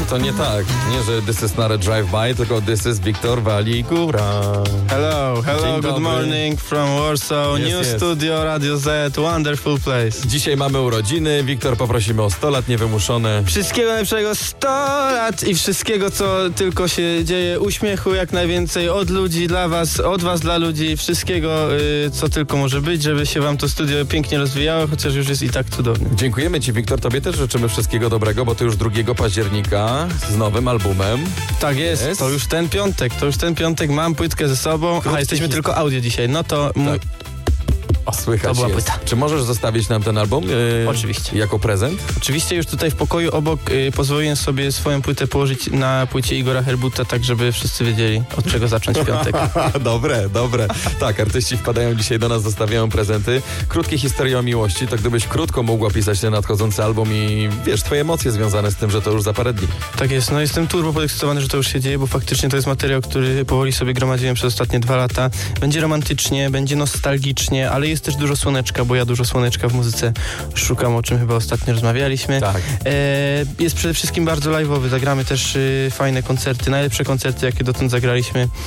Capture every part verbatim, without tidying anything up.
to nie tak. Nie, że this is not a drive-by, tylko this is Wiktor Wali Góra. Hello, hello, Dzień good dobry. morning from Warsaw, Yes, new yes. studio, Radio Z, wonderful place. Dzisiaj mamy urodziny. Wiktor, poprosimy o sto lat niewymuszone. Wszystkiego najlepszego, sto lat i wszystkiego, co tylko się dzieje, uśmiechu jak najwięcej od ludzi dla was, od was dla ludzi, wszystkiego, y, co tylko może być, żeby się wam to studio pięknie rozwijało, chociaż już jest i tak cudowne. Dziękujemy ci, Wiktor. Tobie też życzymy wszystkiego dobrego, bo to już drugiego października z nowym albumem. Tak jest, Jest. to już ten piątek, to już ten piątek, mam płytkę ze sobą, Krótki a jesteśmy his- tylko audio dzisiaj, no to... Mój... O, słychać To była jest. płyta. Czy możesz zostawić nam ten album? Yy, Oczywiście. Jako prezent? Oczywiście już tutaj w pokoju obok y, pozwoliłem sobie swoją płytę położyć na płycie Igora Herbuta, tak żeby wszyscy wiedzieli, od czego zacząć w piątek. Dobre, dobre. Tak, artyści wpadają dzisiaj do nas, zostawiają prezenty. Krótkie historie o miłości, to gdybyś krótko mógł opisać ten nadchodzący album i wiesz, twoje emocje związane z tym, że to już za parę dni. Tak jest, no jestem turbo podekscytowany, że to już się dzieje, bo faktycznie to jest materiał, który powoli sobie gromadziłem przez ostatnie dwa lata. Będzie romantycznie, będzie nostalgicznie, ale jest też dużo słoneczka, bo ja dużo słoneczka w muzyce szukam, o czym chyba ostatnio rozmawialiśmy. Tak. E, jest przede wszystkim bardzo live'owy, zagramy też y, fajne koncerty, najlepsze koncerty, jakie dotąd zagraliśmy e,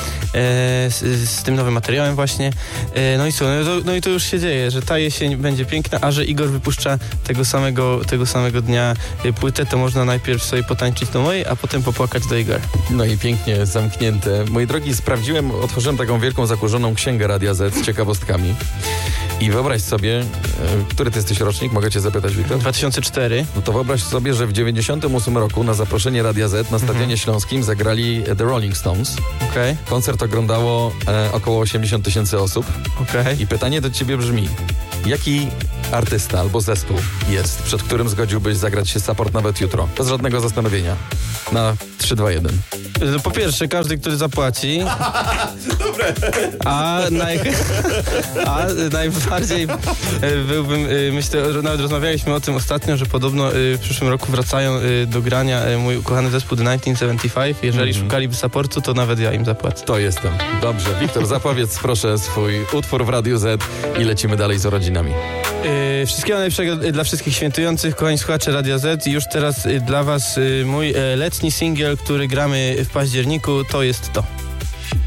z, z tym nowym materiałem właśnie. E, no i co, no, to, no i to już się dzieje, że ta jesień będzie piękna, a że Igor wypuszcza tego samego, tego samego dnia y, płytę, to można najpierw sobie potańczyć do mojej, a potem popłakać do Igora. No i pięknie zamknięte. Moi drogi, sprawdziłem, otworzyłem taką wielką, zakurzoną księgę Radia Z z ciekawostkami. I wyobraź sobie, e, który ty jesteś rocznik? Mogę cię zapytać, Wiktor? dwa tysiące cztery. No to wyobraź sobie, że w dziewięćdziesiątym ósmym roku na zaproszenie Radia Z na Stadionie Śląskim zagrali The Rolling Stones. Okej, Koncert oglądało e, około osiemdziesiąt tysięcy osób. okej. I pytanie do ciebie brzmi, jaki artysta albo zespół jest, przed którym zgodziłbyś zagrać się support nawet jutro? Bez żadnego zastanowienia. Na trzy, dwa, jeden. No, po pierwsze, każdy, który zapłaci. A, naj... A najbardziej e, byłbym, e, myślę, że nawet rozmawialiśmy o tym ostatnio, że podobno e, w przyszłym roku wracają e, do grania e, mój ukochany zespół The tysiąc dziewięćset siedemdziesiąt pięć. Jeżeli Mhm. szukaliby supportu, to nawet ja im zapłacę. To jestem. Dobrze. Wiktor, zapowiedz proszę swój utwór w Radiu Z i lecimy dalej z rodzinami. E, wszystkiego najlepszego e, dla wszystkich świętujących, kochani słuchacze Radia Z. I już teraz e, dla was e, mój e, letni singiel, który gramy w październiku, to jest to.